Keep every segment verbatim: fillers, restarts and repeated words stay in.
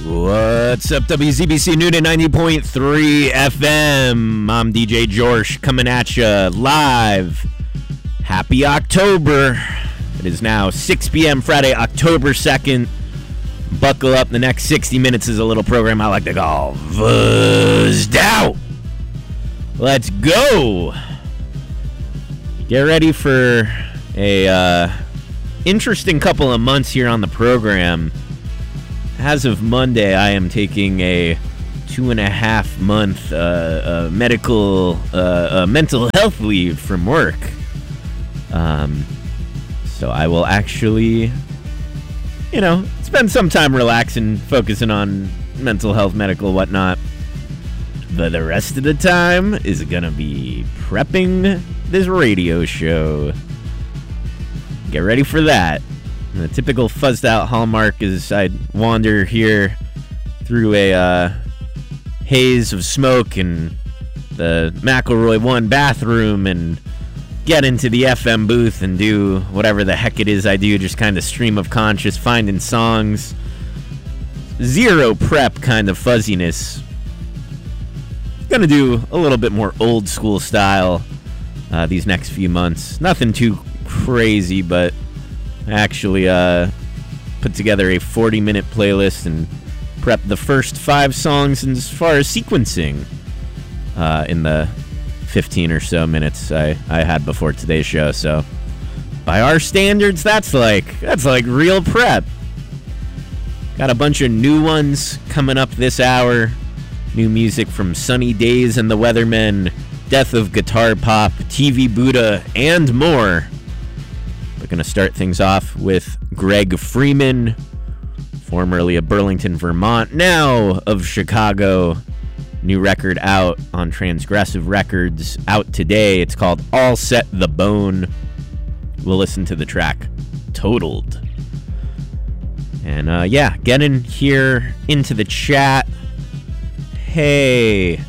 What's up, W Z B C Newton ninety point three F M? I'm D J Jorsh coming at you live. Happy October. It is now six p.m. Friday, October second. Buckle up. The next sixty minutes is a little program I like to call Fuzzed Out. Let's go. Get ready for a uh, interesting couple of months here on the program. As of Monday, I am taking a two and a half month uh, uh, medical, uh, uh, mental health leave from work. Um, so I will actually, you know, spend some time relaxing, focusing on mental health, medical, whatnot. But the rest of the time is gonna be prepping this radio show. Get ready for that. The typical fuzzed out hallmark is I'd wander here through a uh, haze of smoke and the McElroy One bathroom and get into the F M booth and do whatever the heck it is I do, just kind of stream of conscious, finding songs. Zero prep kind of fuzziness. Gonna do a little bit more old school style uh, these next few months. Nothing too crazy, but actually uh, put together a forty minute playlist and prep the first five songs as far as sequencing uh, in the fifteen or so minutes I, I had before today's show. So by our standards, that's like that's like real prep. Got a bunch of new ones coming up this hour. New music from Sunny Days and the Weathermen, Death of Guitar Pop, T V Buddha, and more. We're going to start things off with Greg Freeman, formerly of Burlington, Vermont, now of Chicago. New record out on Transgressive Records, out today. It's called All Set the Bone. We'll listen to the track Totaled. And uh, yeah, getting here into the chat. Hey,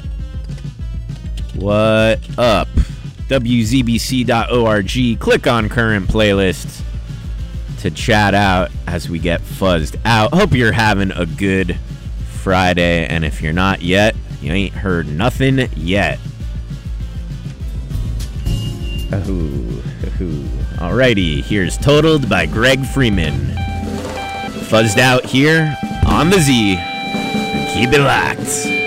what up? W Z B C dot org. Click on current playlists to chat out as we get fuzzed out. Hope you're having a good Friday, and if you're not yet, you ain't heard nothing yet. Ooh, ooh. Alrighty, here's Totaled by Greg Freeman. Fuzzed out here on the Z. Keep it locked.